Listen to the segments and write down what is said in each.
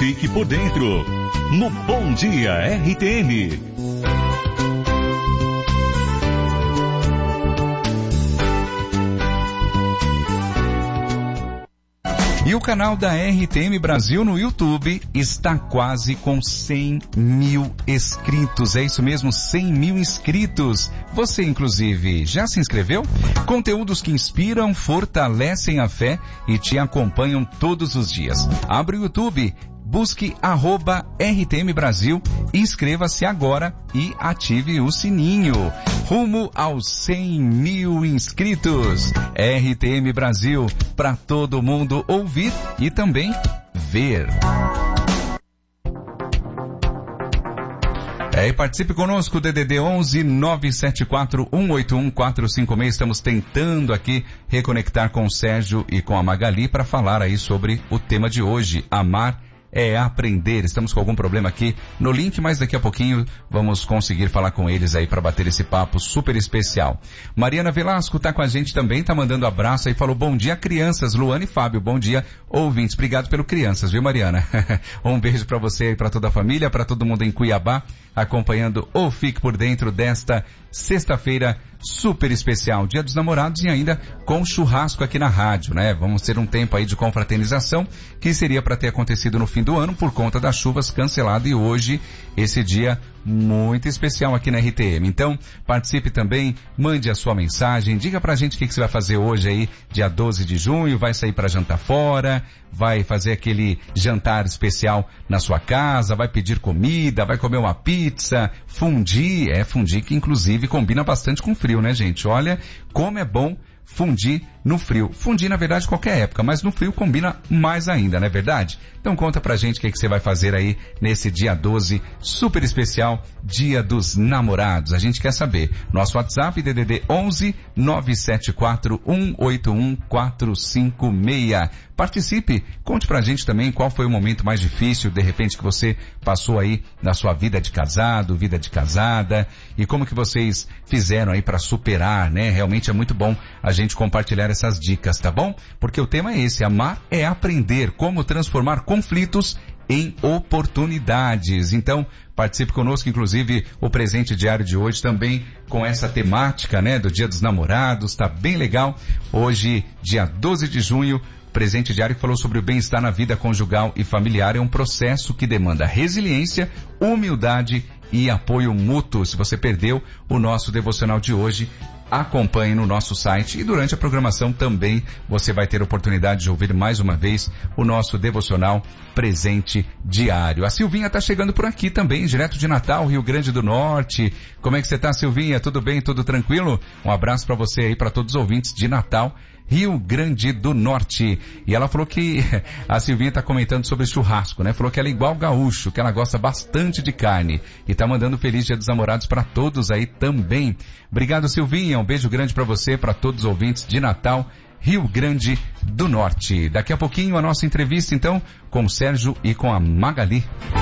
Fique por dentro, no Bom Dia RTM. E o canal da RTM Brasil no YouTube está quase com 100 mil inscritos. É isso mesmo, 100 mil inscritos. Você, inclusive, já se inscreveu? Conteúdos que inspiram, fortalecem a fé e te acompanham todos os dias. Abre o YouTube, busque @RTM Brasil, inscreva-se agora e ative o sininho. Rumo aos 100 mil inscritos. RTM Brasil, para todo mundo ouvir e também ver. E participe conosco, DDD 11 974 181 456. Estamos tentando aqui reconectar com o Sérgio e com a Magali para falar aí sobre o tema de hoje, amar é aprender. Estamos com algum problema aqui no link, mas daqui a pouquinho vamos conseguir falar com eles aí para bater esse papo super especial. Mariana Velasco tá com a gente também, tá mandando abraço aí, falou bom dia crianças, Luana e Fábio, bom dia ouvintes, obrigado pelo crianças, viu Mariana? Um beijo para você e para toda a família, para todo mundo em Cuiabá, acompanhando o Fique por Dentro desta sexta-feira super especial, Dia dos Namorados, e ainda com churrasco aqui na rádio, né? Vamos ter um tempo aí de confraternização que seria para ter acontecido no fim do ano por conta das chuvas, cancelado, e hoje esse dia muito especial aqui na RTM. Então, participe também, mande a sua mensagem, diga pra gente o que você vai fazer hoje aí, dia 12 de junho, vai sair para jantar fora, vai fazer aquele jantar especial na sua casa, vai pedir comida, vai comer uma pizza, fundir que inclusive combina bastante com frio, né, gente? Olha como é bom fundir no frio. Fundir, na verdade, qualquer época, mas no frio combina mais ainda, não é verdade? Então conta pra gente o que você vai fazer aí nesse dia 12, super especial, Dia dos Namorados. A gente quer saber. Nosso WhatsApp, DDD 11 974 181 456. Participe, conte pra gente também qual foi o momento mais difícil, de repente, que você passou aí na sua vida de casado, vida de casada, e como que vocês fizeram aí pra superar, né? Realmente é muito bom a gente compartilhar essas dicas, tá bom? Porque o tema é esse, amar é aprender, como transformar conflitos em oportunidades. Então, participe conosco, inclusive o presente diário de hoje também com essa temática, né, do Dia dos Namorados, tá bem legal. Hoje, dia 12 de junho, presente diário que falou sobre o bem-estar na vida conjugal e familiar. É um processo que demanda resiliência, humildade e apoio mútuo. Se você perdeu o nosso devocional de hoje, acompanhe no nosso site, e durante a programação também você vai ter oportunidade de ouvir mais uma vez o nosso devocional presente diário. A Silvinha tá chegando por aqui também, direto de Natal, Rio Grande do Norte. Como é que você tá, Silvinha? Tudo bem? Tudo tranquilo? Um abraço para você aí, para todos os ouvintes de Natal, Rio Grande do Norte. E ela falou que a Silvinha tá comentando sobre churrasco, né? Falou que ela é igual gaúcho, que ela gosta bastante de carne. E tá mandando feliz Dia dos Namorados para todos aí também. Obrigado, Silvinha. Um beijo grande para você, para todos os ouvintes de Natal, Rio Grande do Norte. Daqui a pouquinho a nossa entrevista, então, com o Sérgio e com a Magali.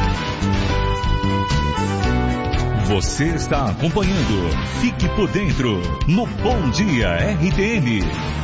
Você está acompanhando Fique por Dentro no Bom Dia RTM.